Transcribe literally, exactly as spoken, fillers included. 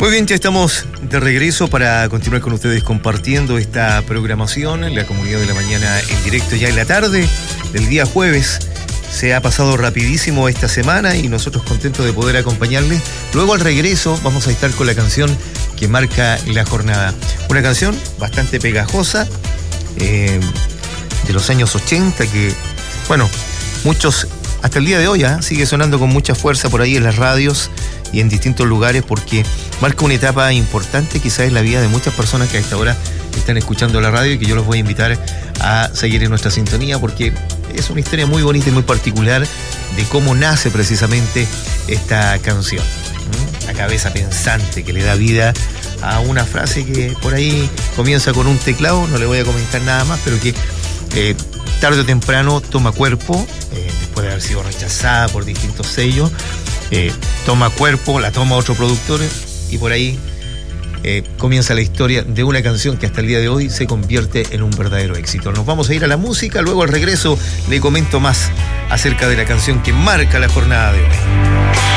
Muy bien, ya estamos de regreso para continuar con ustedes compartiendo esta programación en la Comunidad de la Mañana en directo ya en la tarde del día jueves. Se ha pasado rapidísimo esta semana y nosotros contentos de poder acompañarles. Luego al regreso vamos a estar con la canción que marca la jornada. Una canción bastante pegajosa, eh, de los años ochenta, que, bueno, muchos, hasta el día de hoy, ¿eh? sigue sonando con mucha fuerza por ahí en las radios y en distintos lugares, porque marca una etapa importante quizás en la vida de muchas personas que a esta hora están escuchando la radio y que yo los voy a invitar a seguir en nuestra sintonía, porque es una historia muy bonita y muy particular de cómo nace precisamente esta canción. ¿Mm? La cabeza pensante que le da vida a una frase que por ahí comienza con un teclado, no le voy a comentar nada más, pero que eh, tarde o temprano toma cuerpo, eh, después de haber sido rechazada por distintos sellos, eh, toma cuerpo, la toma otro productor y por ahí eh, comienza la historia de una canción que hasta el día de hoy se convierte en un verdadero éxito. Nos vamos a ir a la música, luego al regreso le comento más acerca de la canción que marca la jornada de hoy.